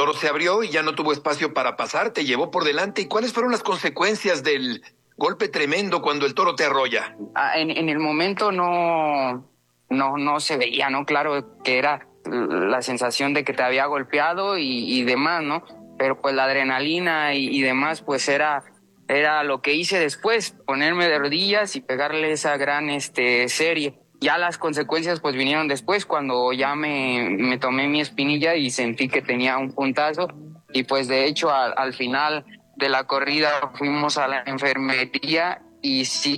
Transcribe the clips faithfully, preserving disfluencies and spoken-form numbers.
toro se abrió y ya no tuvo espacio para pasar, te llevó por delante. ¿Y cuáles fueron las consecuencias del golpe tremendo cuando el toro te arrolla? Ah, en, en el momento no, no, no se veía, ¿no? Claro que era la sensación de que te había golpeado y, y demás, ¿no? Pero pues la adrenalina y, y demás, pues era, era lo que hice después, ponerme de rodillas y pegarle esa gran este, serie. Ya las consecuencias pues vinieron después, cuando ya me, me tomé mi espinilla y sentí que tenía un puntazo. Y pues de hecho al, al final de la corrida fuimos a la enfermería y sí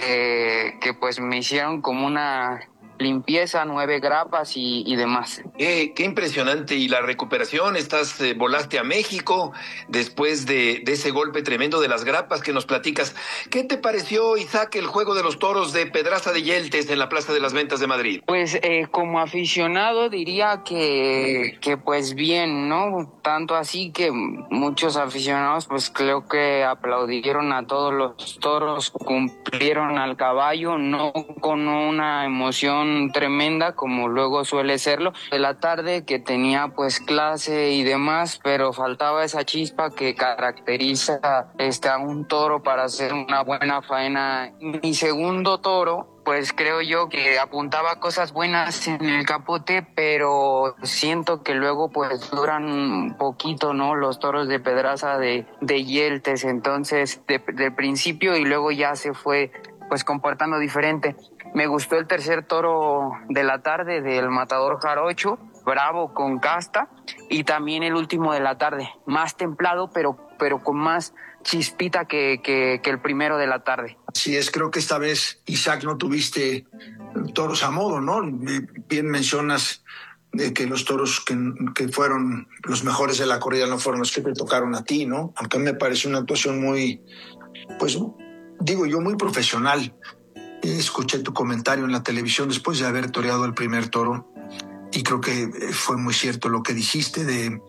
que, que pues me hicieron como una limpieza, nueve grapas y, y demás. Eh, qué impresionante. Y la recuperación, estás, eh, volaste a México después de, de ese golpe tremendo de las grapas que nos platicas. ¿Qué te pareció, Isaac, el juego de los toros de Pedraza de Yeltes en la Plaza de las Ventas de Madrid? Pues eh, como aficionado diría que, que pues bien, ¿no? Tanto así que muchos aficionados pues creo que aplaudieron a todos los toros, cumplieron al caballo, no con una emoción tremenda como luego suele serlo. De la tarde que tenía pues clase y demás, pero faltaba esa chispa que caracteriza este, a un toro para hacer una buena faena. Mi segundo toro, pues creo yo que apuntaba cosas buenas en el capote, pero siento que luego pues duran un poquito, ¿no? Los toros de Pedraza de, de Yeltes, entonces de, de principio y luego ya se fue pues comportando diferente. Me gustó el tercer toro de la tarde del Matador Jarocho, bravo con casta, y también el último de la tarde, más templado pero, pero con más chispita que, que, que el primero de la tarde. Así es, creo que esta vez, Isaac, no tuviste toros a modo, ¿no? Bien mencionas de que los toros que, que fueron los mejores de la corrida no fueron los que te tocaron a ti, ¿no? Aunque a mí me pareció una actuación muy, pues, digo yo, muy profesional. Escuché tu comentario en la televisión después de haber toreado el primer toro y creo que fue muy cierto lo que dijiste de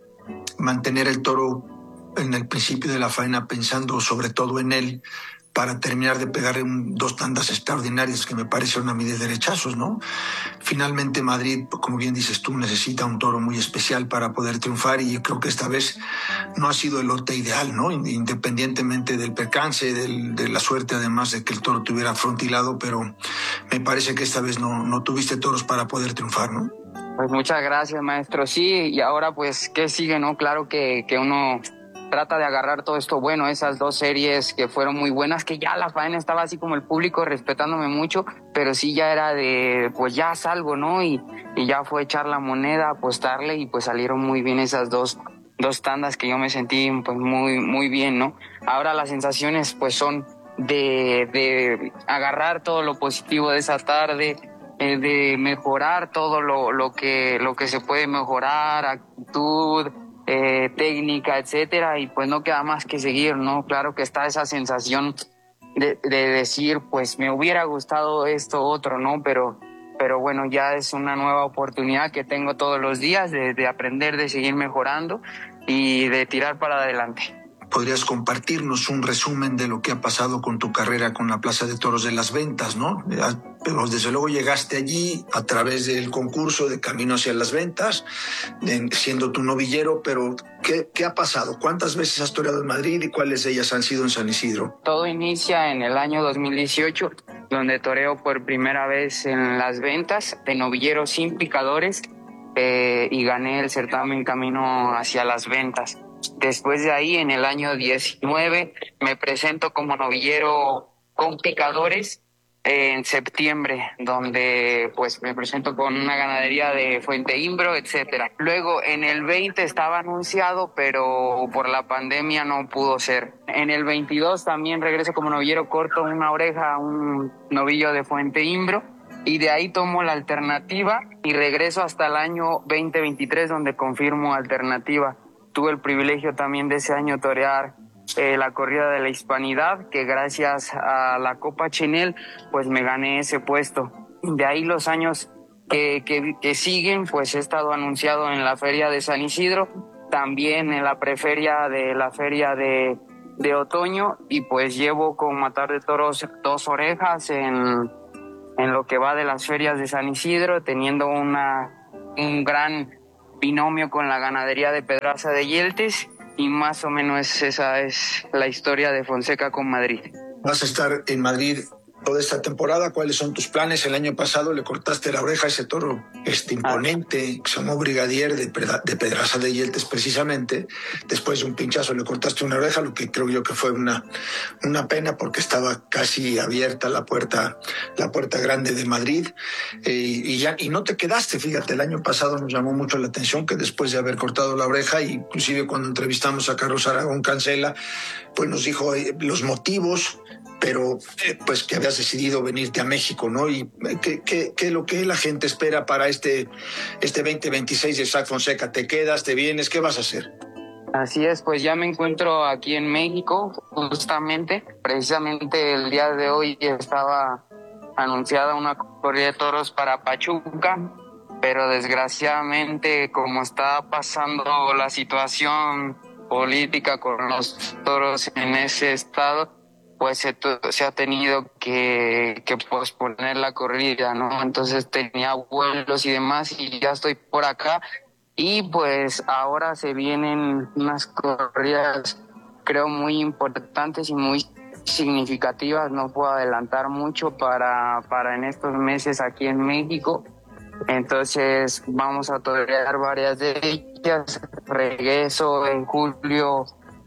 mantener el toro en el principio de la faena pensando sobre todo en él para terminar de pegar un, dos tandas extraordinarias que me parecieron a mí de derechazos, ¿no? Finalmente Madrid, como bien dices tú, necesita un toro muy especial para poder triunfar y yo creo que esta vez no ha sido el lote ideal, ¿no? Independientemente del percance, del, de la suerte además de que el toro tuviera frontilado, pero me parece que esta vez no, no tuviste toros para poder triunfar, ¿no? Pues muchas gracias, maestro. Sí, y ahora pues, ¿qué sigue, no? Claro que, que uno trata de agarrar todo esto bueno, esas dos series que fueron muy buenas, que ya la faena estaba así como el público respetándome mucho, pero sí ya era de, pues ya salgo, ¿no? Y, y ya fue echar la moneda, apostarle y pues salieron muy bien esas dos, dos tandas que yo me sentí pues muy, muy bien, ¿no? Ahora las sensaciones pues son de, de agarrar todo lo positivo de esa tarde, eh, de mejorar todo lo, lo que, lo que se puede mejorar, actitud, Eh, técnica, etcétera, y pues no queda más que seguir, ¿no? Claro que está esa sensación de, de decir, pues me hubiera gustado esto otro, ¿no? Pero, pero bueno, ya es una nueva oportunidad que tengo todos los días de, de aprender, de seguir mejorando y de tirar para adelante. ¿Podrías compartirnos un resumen de lo que ha pasado con tu carrera con la Plaza de Toros de las Ventas, ¿no? Pero desde luego llegaste allí a través del concurso de Camino hacia las Ventas, siendo tu novillero, pero ¿qué, qué ha pasado? ¿Cuántas veces has toreado en Madrid y cuáles de ellas han sido en San Isidro? Todo inicia en el año dos mil dieciocho, donde toreo por primera vez en las Ventas de novillero sin picadores eh, y gané el certamen Camino hacia las Ventas. Después de ahí, en el año diecinueve, me presento como novillero con picadores eh, en septiembre, donde pues me presento con una ganadería de Fuente Imbro, etcétera. Luego, en el veinte estaba anunciado, pero por la pandemia no pudo ser. En el veintidós también regreso como novillero corto una oreja a un novillo de Fuente Imbro. Y de ahí tomo la alternativa y regreso hasta el año veinte veintitrés, donde confirmo alternativa. Tuve el privilegio también de ese año torear eh, la corrida de la Hispanidad, que gracias a la Copa Chenel, pues me gané ese puesto. De ahí los años que, que, que siguen, pues he estado anunciado en la Feria de San Isidro, también en la preferia de la Feria de, de Otoño, y pues llevo con Matar de Toros dos orejas en, en lo que va de las ferias de San Isidro, teniendo una, un gran binomio con la ganadería de Pedraza de Yeltes, y más o menos esa es la historia de Fonseca con Madrid. Vas a estar en Madrid toda esta temporada. ¿Cuáles son tus planes? El año pasado le cortaste la oreja a ese toro este imponente, que se llamó Brigadier de, de Pedraza de Yeltes precisamente. Después de un pinchazo le cortaste una oreja, lo que creo yo que fue una, una pena, porque estaba casi abierta la puerta, la puerta grande de Madrid. Eh, y, ya, y no te quedaste, fíjate, el año pasado nos llamó mucho la atención que después de haber cortado la oreja, inclusive cuando entrevistamos a Carlos Aragón Cancela, pues nos dijo eh, los motivos, pero eh, pues que habías decidido venirte a México, ¿no? Y ¿qué, qué, qué lo que la gente espera para este, este veinte veintiséis de Isaac Fonseca? ¿Te quedas, te vienes? ¿Qué vas a hacer? Así es, pues ya me encuentro aquí en México, justamente. Precisamente el día de hoy estaba anunciada una corrida de toros para Pachuca, pero desgraciadamente, como está pasando la situación política con los toros en ese estado, pues se, se ha tenido que, que posponer la corrida, ¿no? Entonces tenía vuelos y demás, y ya estoy por acá. Y pues ahora se vienen unas corridas, creo, muy importantes y muy significativas. No puedo adelantar mucho para, para en estos meses aquí en México. Entonces vamos a torear varias de ellas. Regreso en julio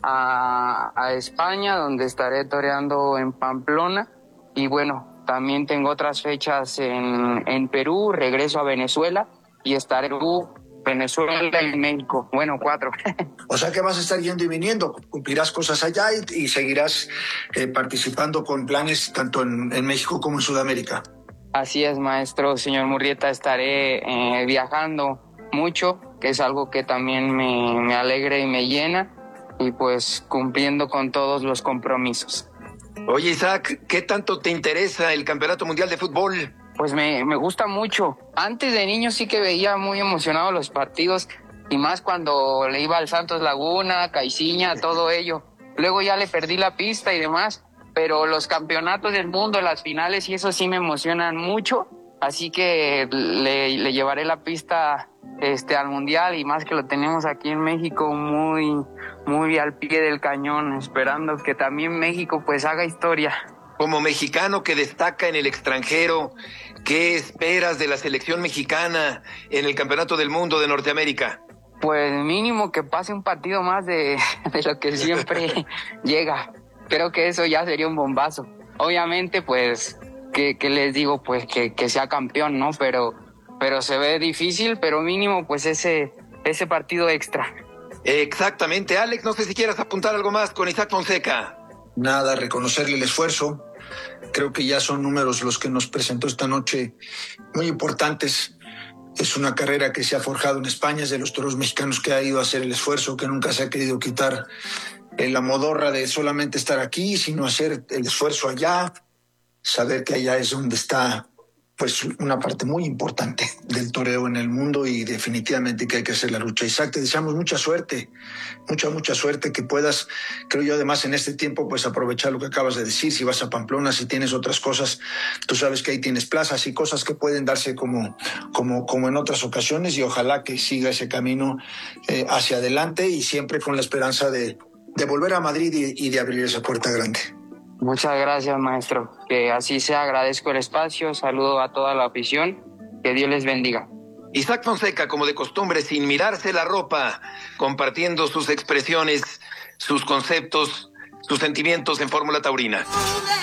A, a España, donde estaré toreando en Pamplona, y bueno, también tengo otras fechas en, en Perú, regreso a Venezuela y estaré en Perú, Venezuela y México, bueno, cuatro. O sea que vas a estar yendo y viniendo, cumplirás cosas allá y, y seguirás eh, participando con planes tanto en, en México como en Sudamérica. Así es, maestro, señor Murrieta, estaré eh, viajando mucho, que es algo que también me, me alegra y me llena, y pues cumpliendo con todos los compromisos. Oye, Isaac, ¿qué tanto te interesa el Campeonato Mundial de Fútbol? Pues me, me gusta mucho. Antes de niño sí que veía muy emocionado los partidos, y más cuando le iba al Santos Laguna, Caiciña, todo ello. Luego ya le perdí la pista y demás, pero los campeonatos del mundo, las finales y eso sí me emocionan mucho, así que le, le llevaré la pista este al Mundial, y más que lo tenemos aquí en México muy, muy al pie del cañón, esperando que también México pues haga historia. Como mexicano que destaca en el extranjero, ¿qué esperas de la selección mexicana en el Campeonato del Mundo de Norteamérica? Pues mínimo que pase un partido más de, de lo que siempre llega. Creo que eso ya sería un bombazo. Obviamente, pues, que, que les digo, pues, que, que sea campeón, ¿no? Pero, pero se ve difícil, pero mínimo, pues, ese, ese partido extra. Exactamente. Alex, no sé si quieras apuntar algo más con Isaac Fonseca. Nada, reconocerle el esfuerzo. Creo que ya son números los que nos presentó esta noche muy importantes. Es una carrera que se ha forjado en España, es de los toros mexicanos que ha ido a hacer el esfuerzo, que nunca se ha querido quitar la modorra de solamente estar aquí, sino hacer el esfuerzo allá, saber que allá es donde está pues una parte muy importante del toreo en el mundo, y definitivamente que hay que hacer la lucha. Isaac, te deseamos mucha suerte, mucha, mucha suerte, que puedas, creo yo, además en este tiempo, pues aprovechar lo que acabas de decir. Si vas a Pamplona, si tienes otras cosas, tú sabes que ahí tienes plazas y cosas que pueden darse como, como, como en otras ocasiones, y ojalá que siga ese camino eh, hacia adelante, y siempre con la esperanza de, de volver a Madrid y, y de abrir esa puerta grande. Muchas gracias, maestro. Que así sea, agradezco el espacio, saludo a toda la afición, que Dios les bendiga. Isaac Fonseca, como de costumbre, sin mirarse la ropa, compartiendo sus expresiones, sus conceptos, sus sentimientos en Fórmula Taurina.